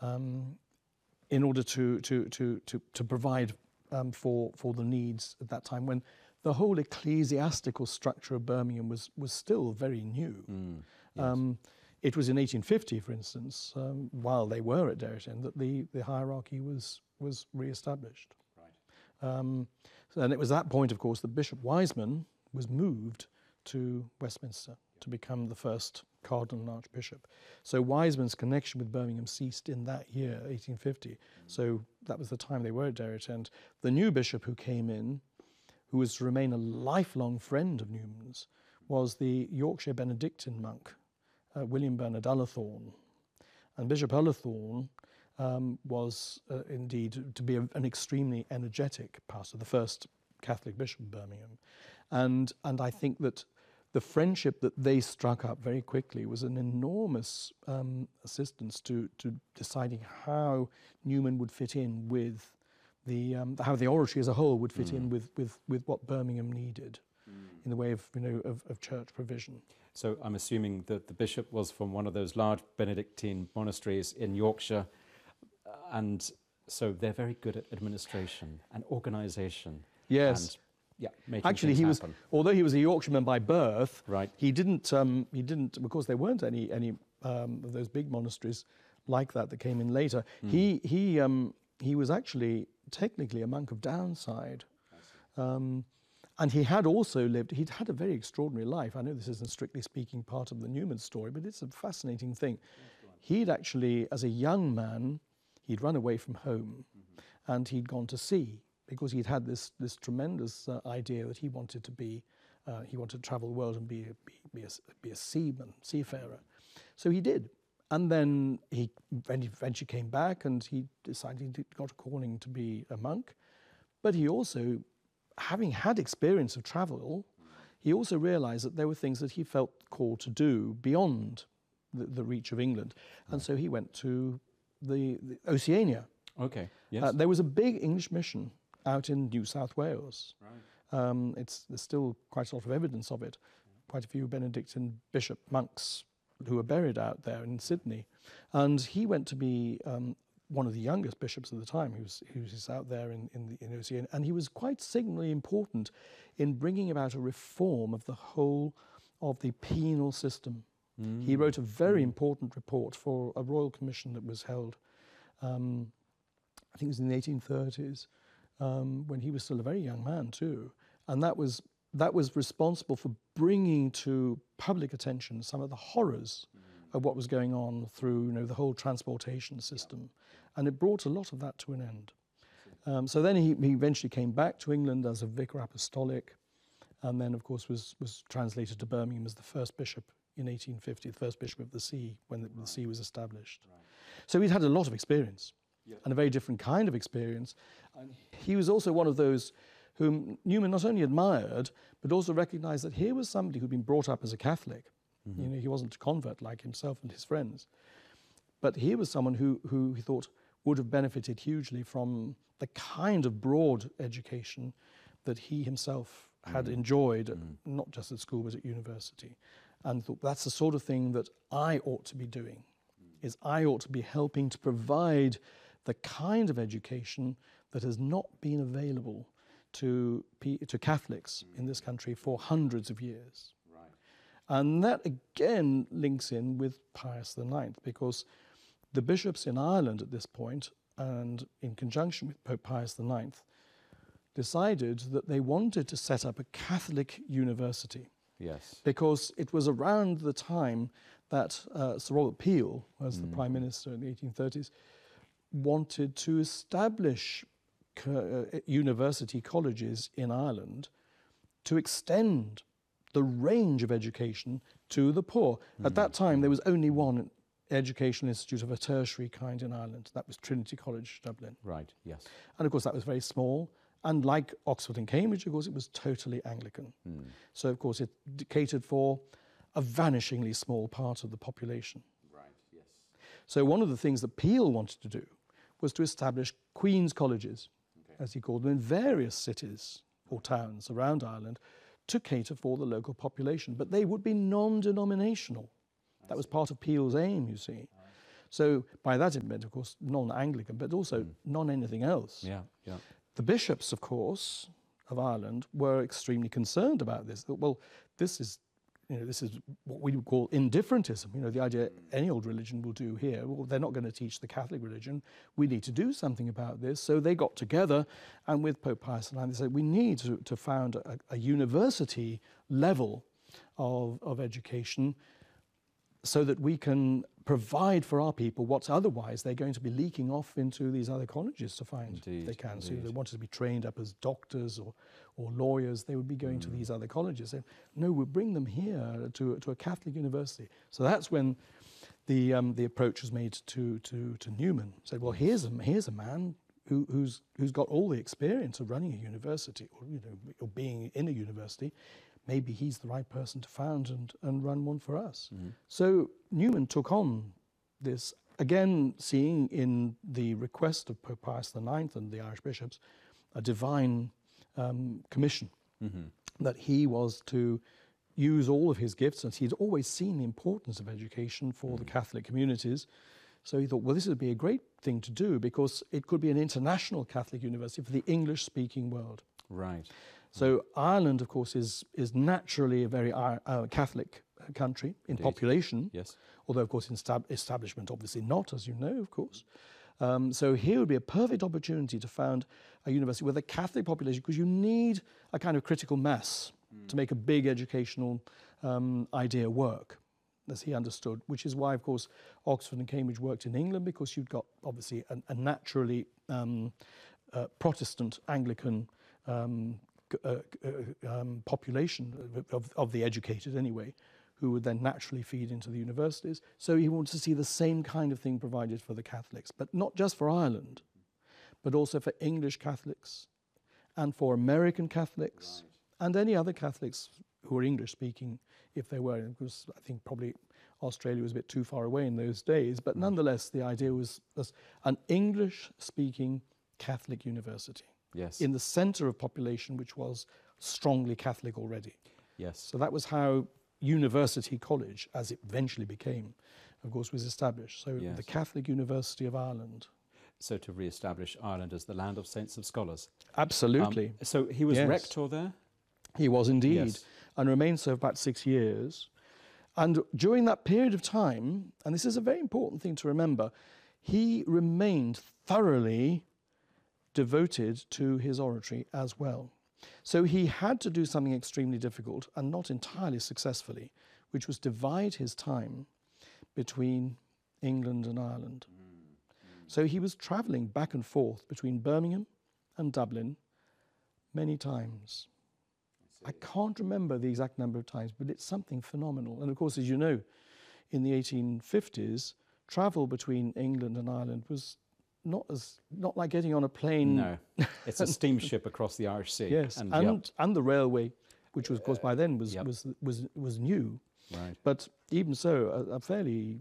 in order to provide for the needs at that time, when the whole ecclesiastical structure of Birmingham was still very new. Yes. It was in 1850, for instance, while they were at Derry End, that the hierarchy was re-established. Right. And it was at that point, of course, that Bishop Wiseman was moved to Westminster to become the first cardinal and archbishop. So Wiseman's connection with Birmingham ceased in that year, 1850. So that was the time they were at Derry End. The new bishop who came in, who was to remain a lifelong friend of Newman's, was the Yorkshire Benedictine monk, William Bernard Ullathorne. And Bishop Ullathorne was indeed to be an extremely energetic pastor, the first Catholic bishop of Birmingham. And I think that the friendship that they struck up very quickly was an enormous assistance to deciding how Newman would fit in with how the oratory as a whole would fit in with what Birmingham needed in the way of of church provision. So I'm assuming that the bishop was from one of those large Benedictine monasteries in Yorkshire, and so they're very good at administration and organisation. Yes. And, making actually, things happen. Although he was a Yorkshireman by birth, right. He didn't. Of course, there weren't any of those big monasteries like that came in later. He was actually technically a monk of Downside. And he had also he'd had a very extraordinary life. I know this isn't strictly speaking part of the Newman story, but it's a fascinating thing. He'd actually, as a young man, he'd run away from home and he'd gone to sea because he'd had this tremendous idea that he wanted to travel the world and be a seafarer. So he did. And then he eventually came back and he decided he got a calling to be a monk. But he also, having had experience of travel, he also realised that there were things that he felt called to do beyond the reach of England. And so he went to the Oceania. Okay, yes. There was a big English mission out in New South Wales. Right. There's still quite a lot of evidence of it. Quite a few Benedictine bishop monks who were buried out there in Sydney. And he went to be one of the youngest bishops at the time. He was out there in Oceania, and he was quite signally important in bringing about a reform of the whole of the penal system. He wrote a very important report for a royal commission that was held, I think it was in the 1830s, when he was still a very young man too. And that was responsible for bringing to public attention some of the horrors of what was going on through the whole transportation system. And it brought a lot of that to an end. So then he eventually came back to England as a vicar apostolic, and then of course was translated to Birmingham as the first bishop in 1850, the first bishop of the see, when the see was established. Right. So he'd had a lot of experience, and a very different kind of experience. And he was also one of those whom Newman not only admired, but also recognised that here was somebody who'd been brought up as a Catholic. He wasn't a convert like himself and his friends. But here was someone who he thought would have benefited hugely from the kind of broad education that he himself had enjoyed, not just at school but at university. And thought that's the sort of thing that I ought to be doing, is I ought to be helping to provide the kind of education that has not been available to Catholics in this country for hundreds of years. Right. And that again links in with Pius IX, because the bishops in Ireland at this point, and in conjunction with Pope Pius IX, decided that they wanted to set up a Catholic university. Yes. Because it was around the time that Sir Robert Peel, as the Prime Minister in the 1830s, wanted to establish university colleges in Ireland to extend the range of education to the poor. At that time, there was only one educational institute of a tertiary kind in Ireland. That was Trinity College, Dublin. Right, yes. And of course, that was very small. And like Oxford and Cambridge, of course, it was totally Anglican. So, of course, it catered for a vanishingly small part of the population. Right, yes. So one of the things that Peel wanted to do was to establish Queen's colleges, as he called them, in various cities or towns around Ireland to cater for the local population. But they would be non-denominational. That was part of Peel's aim, you see. So by that it meant, of course, non-Anglican, but also non-anything else. Yeah, yeah. The bishops, of course, of Ireland were extremely concerned about this. That, well, this is what we would call indifferentism. The idea any old religion will do here. Well, they're not going to teach the Catholic religion. We need to do something about this. So they got together, and with Pope Pius IX, they said we need to found a university level of education, so that we can provide for our people what's otherwise they're going to be leaking off into these other colleges to find. Indeed, they can. So indeed. they wanted to be trained up as doctors or lawyers. They would be going to these other colleges. Saying, no, we'll bring them here to a Catholic university. So that's when the approach was made to Newman. Said, well, here's a man who's got all the experience of running a university, or being in a university. Maybe he's the right person to found and run one for us. So Newman took on this, again, seeing in the request of Pope Pius IX and the Irish bishops a divine commission, that he was to use all of his gifts, and he'd always seen the importance of education for the Catholic communities. So he thought, well, this would be a great thing to do, because it could be an international Catholic university for the English-speaking world. Right. So Ireland, of course, is naturally a very Catholic country in population. Yes. Although, of course, in establishment, obviously not, as you know, of course. So here would be a perfect opportunity to found a university with a Catholic population, because you need a kind of critical mass to make a big educational idea work, as he understood, which is why, of course, Oxford and Cambridge worked in England, because you've got, obviously, a naturally Protestant Anglican population of the educated anyway, who would then naturally feed into the universities. So he wanted to see the same kind of thing provided for the Catholics, but not just for Ireland, but also for English Catholics and for American Catholics and any other Catholics who were English speaking, if they were, because I think probably Australia was a bit too far away in those days, but nonetheless the idea was an English speaking Catholic university. Yes. In the centre of population, which was strongly Catholic already. Yes. So that was how University College, as it eventually became, of course, was established. So the Catholic University of Ireland. So to re-establish Ireland as the land of saints of scholars. Absolutely. So he was rector there? He was indeed, Yes. and remained so for about 6 years. And during that period of time, and this is a very important thing to remember, he remained thoroughly devoted to his oratory as well. So he had to do something extremely difficult, and not entirely successfully, which was divide his time between England and Ireland. So he was travelling back and forth between Birmingham and Dublin many times. I can't remember the exact number of times, but it's something phenomenal. And of course, as you know, in the 1850s, travel between England and Ireland was not like getting on a plane. No, it's a steamship across the Irish Sea. Yes, and the railway, which was, of course, by then was new. Right. But even so, a fairly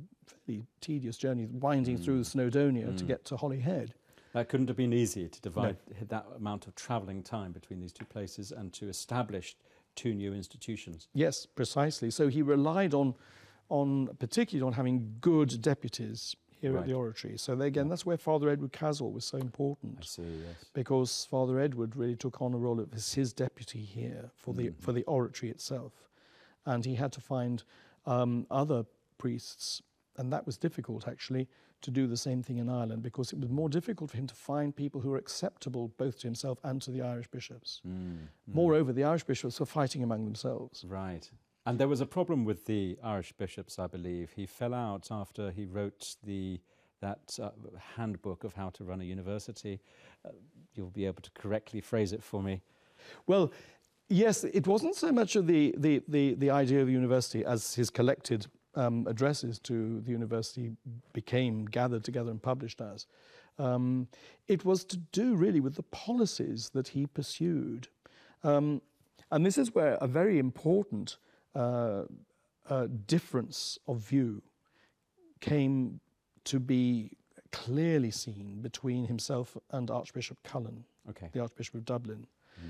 tedious journey, winding through Snowdonia to get to Holyhead. That couldn't have been easy to divide that amount of travelling time between these two places and to establish two new institutions. Yes, precisely. So he relied particularly on having good deputies here at the oratory. So again, that's where Father Edward Caswell was so important. I see, yes. Because Father Edward really took on a role of his deputy here for the oratory itself. And he had to find other priests, and that was difficult actually, to do the same thing in Ireland, because it was more difficult for him to find people who were acceptable both to himself and to the Irish bishops. Moreover, the Irish bishops were fighting among themselves. Right. And there was a problem with the Irish bishops, I believe. He fell out after he wrote that handbook of how to run a university. You'll be able to correctly phrase it for me. Well, yes, it wasn't so much of the idea of the university as his collected addresses to the university became gathered together and published as. It was to do really with the policies that he pursued. And this is where a very important difference of view came to be clearly seen between himself and Archbishop Cullen, the Archbishop of Dublin.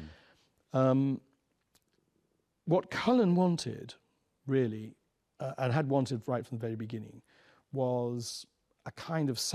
What Cullen wanted, really, and had wanted right from the very beginning, was a kind of